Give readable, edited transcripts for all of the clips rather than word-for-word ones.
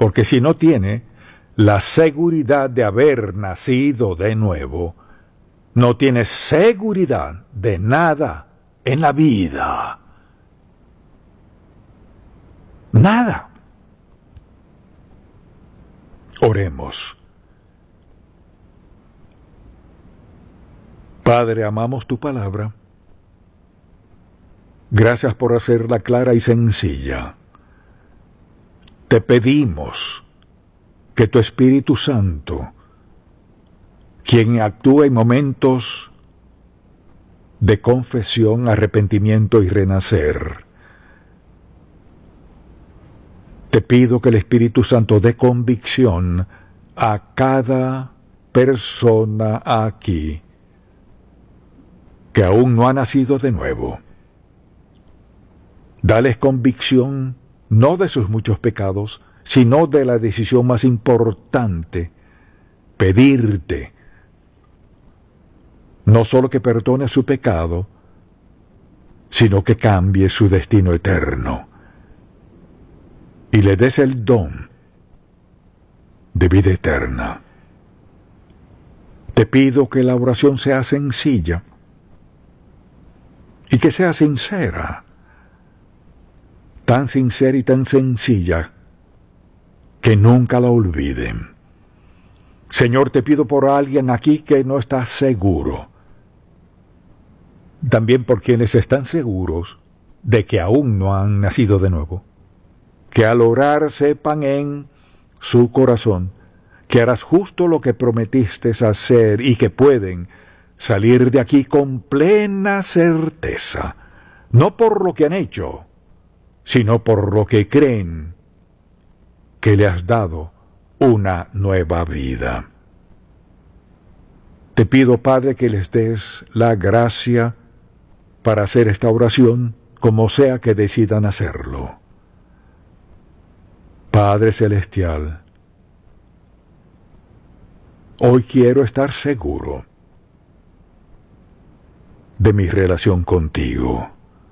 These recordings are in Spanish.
Porque si no tiene la seguridad de haber nacido de nuevo, no tiene seguridad de nada en la vida. Nada. Oremos. Padre, amamos tu palabra. Gracias por hacerla clara y sencilla. Te pedimos que tu Espíritu Santo, quien actúa en momentos de confesión, arrepentimiento y renacer, te pido que el Espíritu Santo dé convicción a cada persona aquí que aún no ha nacido de nuevo. Dales convicción no de sus muchos pecados, sino de la decisión más importante, pedirte no solo que perdone su pecado, sino que cambie su destino eterno y le des el don de vida eterna. Te pido que la oración sea sencilla y que sea sincera, tan sincera y tan sencilla que nunca la olviden. Señor, te pido por alguien aquí que no está seguro, también por quienes están seguros de que aún no han nacido de nuevo, que al orar sepan en su corazón que harás justo lo que prometiste hacer y que pueden salir de aquí con plena certeza, no por lo que han hecho, sino por lo que creen que le has dado una nueva vida. Te pido, Padre, que les des la gracia para hacer esta oración, como sea que decidan hacerlo. Padre Celestial, hoy quiero estar seguro de mi relación contigo.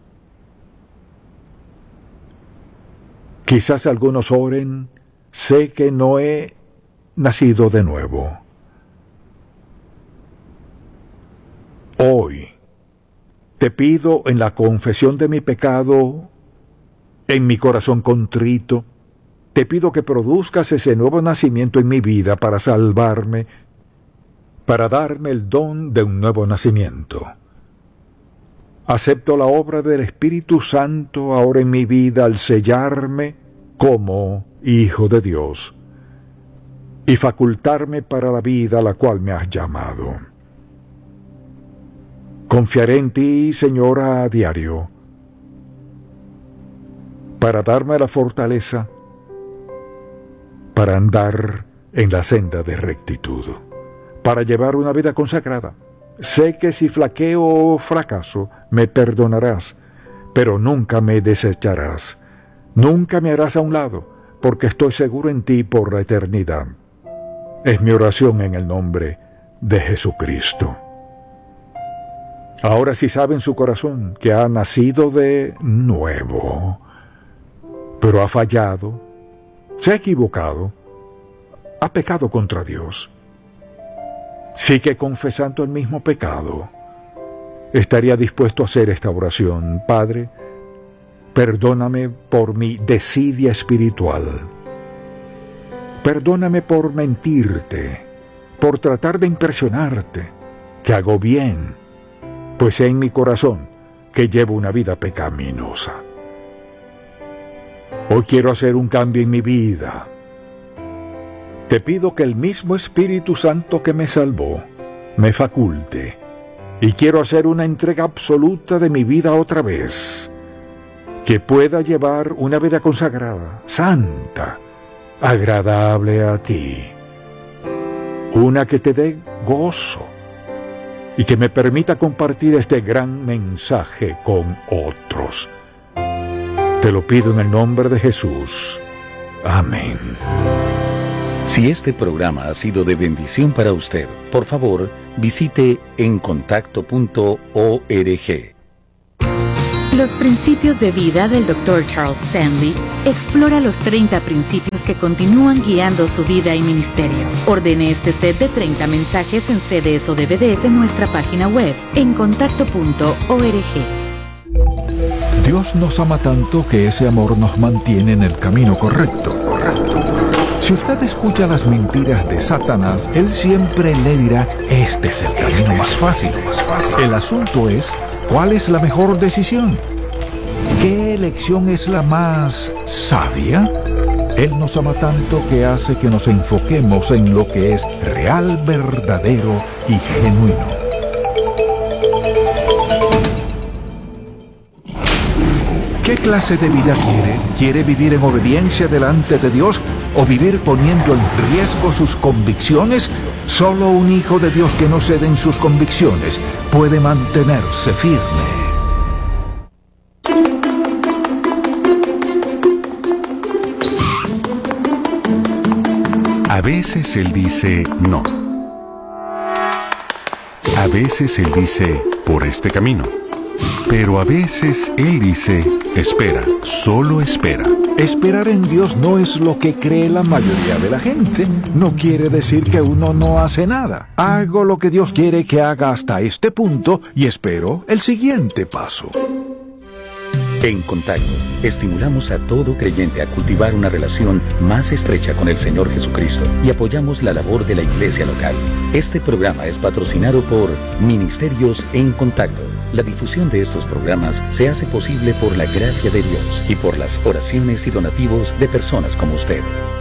Quizás algunos oren, sé que no he nacido de nuevo. Hoy te pido en la confesión de mi pecado, en mi corazón contrito, te pido que produzcas ese nuevo nacimiento en mi vida para salvarme, para darme el don de un nuevo nacimiento. Acepto la obra del Espíritu Santo ahora en mi vida al sellarme como hijo de Dios y facultarme para la vida a la cual me has llamado. Confiaré en ti, Señor, a diario, para darme la fortaleza para andar en la senda de rectitud, para llevar una vida consagrada. Sé que si flaqueo o fracaso, me perdonarás, pero nunca me desecharás, nunca me harás a un lado, porque estoy seguro en ti por la eternidad. Es mi oración en el nombre de Jesucristo. Ahora sí sabe en su corazón que ha nacido de nuevo, pero ha fallado, se ha equivocado, ha pecado contra Dios. Sigue confesando el mismo pecado. Estaría dispuesto a hacer esta oración. Padre, perdóname por mi desidia espiritual. Perdóname por mentirte, por tratar de impresionarte, que hago bien, pues sé en mi corazón que llevo una vida pecaminosa. Hoy quiero hacer un cambio en mi vida. Te pido que el mismo Espíritu Santo que me salvó me faculte, y quiero hacer una entrega absoluta de mi vida otra vez, que pueda llevar una vida consagrada, santa, agradable a ti, una que te dé gozo y que me permita compartir este gran mensaje con otros. Te lo pido en el nombre de Jesús. Amén. Si este programa ha sido de bendición para usted, por favor, visite encontacto.org. Los principios de vida del Dr. Charles Stanley explora los 30 principios que continúan guiando su vida y ministerio. Ordene este set de 30 mensajes en CDs o DVDs en nuestra página web en contacto.org. Dios nos ama tanto que ese amor nos mantiene en el camino correcto. Si usted escucha las mentiras de Satanás, él siempre le dirá, este es el camino más fácil. El asunto es, ¿cuál es la mejor decisión? ¿Qué elección es la más sabia? Él nos ama tanto que hace que nos enfoquemos en lo que es real, verdadero y genuino. ¿Qué clase de vida quiere? ¿Quiere vivir en obediencia delante de Dios o vivir poniendo en riesgo sus convicciones? Solo un hijo de Dios que no cede en sus convicciones puede mantenerse firme. A veces Él dice no. A veces Él dice por este camino. Pero a veces Él dice, espera, solo espera. Esperar en Dios no es lo que cree la mayoría de la gente. No quiere decir que uno no hace nada. Hago lo que Dios quiere que haga hasta este punto y espero el siguiente paso. En Contacto, estimulamos a todo creyente a cultivar una relación más estrecha con el Señor Jesucristo y apoyamos la labor de la iglesia local. Este programa es patrocinado por Ministerios en Contacto. La difusión de estos programas se hace posible por la gracia de Dios y por las oraciones y donativos de personas como usted.